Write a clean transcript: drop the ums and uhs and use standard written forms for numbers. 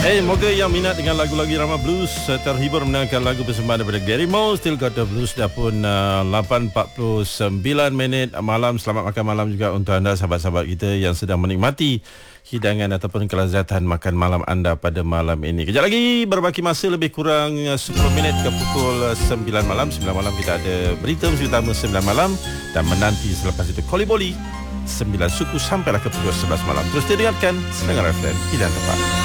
Moga yang minat dengan lagu-lagu Irama Blues terhibur mendengarkan lagu persembahan daripada Gary Moore, Still Got the Blues. Dah pun 8.49 minit malam. Selamat makan malam juga untuk anda sahabat-sahabat kita yang sedang menikmati hidangan ataupun kelazatan makan malam anda pada malam ini. Kejap lagi berbaki masa lebih kurang 10 minit ke pukul 9 malam. 9 malam kita ada berita utama 9 malam dan menanti selepas itu Koli Boli 9 suku sampailah ke pukul 11 malam. Terus dengarkan Dengar FM Hidangan Tepat.